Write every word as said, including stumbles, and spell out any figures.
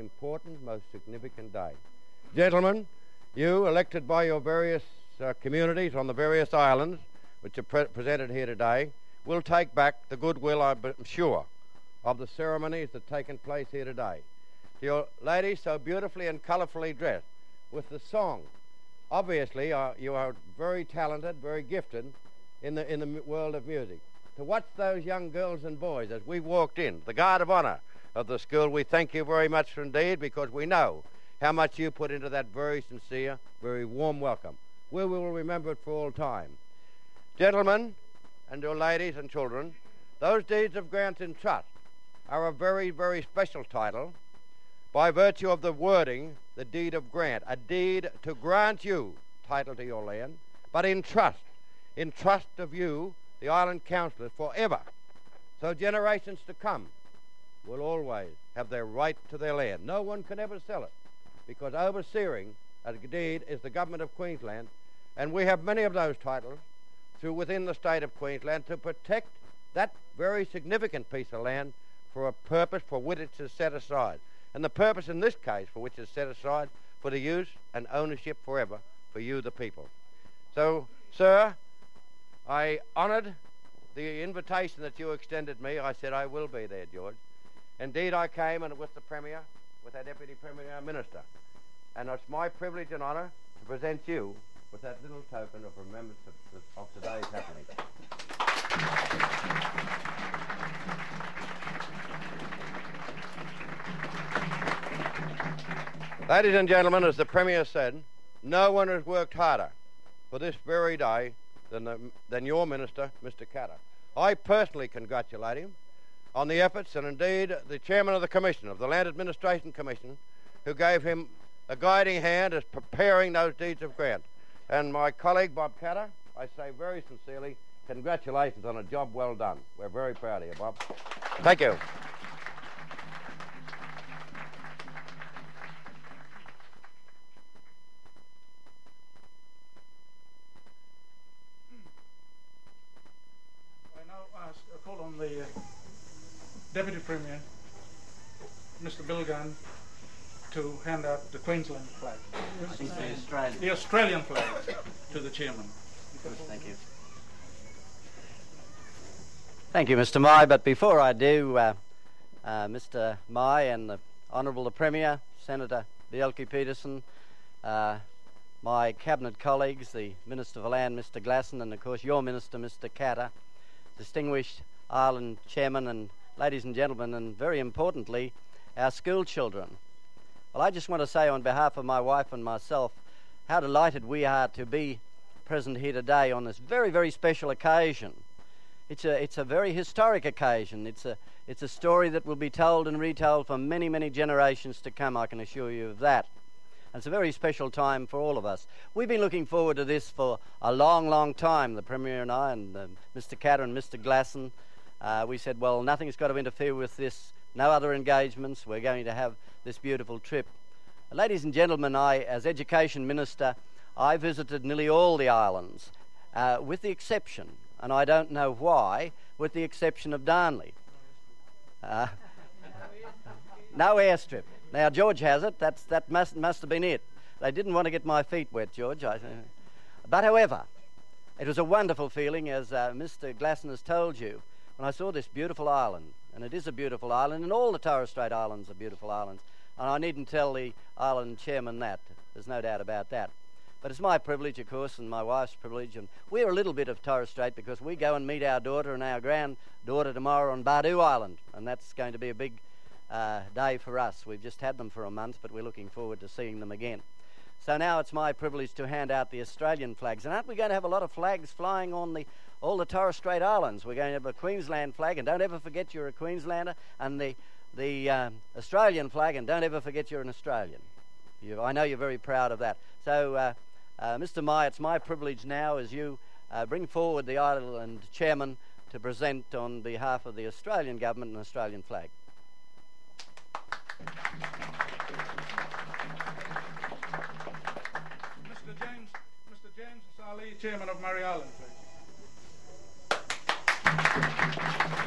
important, most significant day. Gentlemen, you, elected by your various uh, communities on the various islands, which are pre presented here today, will take back the goodwill, I'm sure, of the ceremonies that have taken place here today. To your ladies so beautifully and colourfully dressed with the song, obviously uh, you are very talented, very gifted in the, in the world of music. To watch those young girls and boys as we walked in, the guard of honour of the school, we thank you very much indeed, because we know how much you put into that very sincere, very warm welcome. We will remember it for all time. Gentlemen, and your ladies and children, those deeds of grant in trust are a very, very special title by virtue of the wording, the deed of grant, a deed to grant you title to your land, but in trust, in trust of you, the island councillors, forever. So generations to come will always have their right to their land. No one can ever sell it, because overseeing a deed is the government of Queensland, and we have many of those titles through within the state of Queensland to protect that very significant piece of land for a purpose for which it is set aside. And the purpose in this case for which it's set aside for the use and ownership forever for you, the people. So, sir, I honoured the invitation that you extended me. I said I will be there, George. Indeed, I came and with the Premier, with our Deputy Premier and our Minister. And it's my privilege and honour to present you with that little token of remembrance of, of today's happening. Ladies and gentlemen, as the Premier said, no one has worked harder for this very day than, the, than your Minister, Mister Katter. I personally congratulate him on the efforts, and indeed the Chairman of the Commission, of the Land Administration Commission, who gave him a guiding hand as preparing those deeds of grant. And my colleague, Bob Katter, I say very sincerely, congratulations on a job well done. We're very proud of you, Bob. Thank you. The uh, Deputy Premier, Mister Bill Gunn, to hand out the Queensland flag. I think the Australian. The Australian flag to the Chairman. Thank you. Thank you, Mister Mai. But before I do, uh, uh, Mister Mai and the Honourable the Premier, Senator Bjelke-Petersen, uh, my Cabinet colleagues, the Minister for Land, Mister Glasson, and of course your Minister, Mister Katter, distinguished Island Chairman, and ladies and gentlemen, and very importantly, our school children. Well, I just want to say on behalf of my wife and myself how delighted we are to be present here today on this very, very special occasion. It's a, it's a very historic occasion. It's a, it's a story that will be told and retold for many, many generations to come, I can assure you of that. And it's a very special time for all of us. We've been looking forward to this for a long, long time, the Premier and I, and uh, Mister Katter and Mister Glasson. Uh, we said, well, nothing's got to interfere with this, no other engagements. We're going to have this beautiful trip. Uh, ladies and gentlemen, I, as Education Minister, I visited nearly all the islands, uh, with the exception, and I don't know why, with the exception of Darnley. Uh, no airstrip. Now, George has it. That's, that must, must have been it. They didn't want to get my feet wet, George. I, uh, but however, it was a wonderful feeling, as uh, Mister Glasson has told you, when I saw this beautiful island. And it is a beautiful island, and all the Torres Strait Islands are beautiful islands. And I needn't tell the island chairman that. There's no doubt about that. But it's my privilege, of course, and my wife's privilege. And we're a little bit of Torres Strait because we go and meet our daughter and our granddaughter tomorrow on Badu Island. And that's going to be a big uh, day for us. We've just had them for a month, but we're looking forward to seeing them again. So now it's my privilege to hand out the Australian flags. And aren't we going to have a lot of flags flying on the all the Torres Strait Islands? We're going to have a Queensland flag, and don't ever forget you're a Queenslander, and the, the um, Australian flag, and don't ever forget you're an Australian. You, I know you're very proud of that. So, uh, uh, Mister Mai, it's my privilege now as you uh, bring forward the island chairman to present on behalf of the Australian government an Australian flag. Mister James, Mister James Salih, Chairman of Murray Island, please.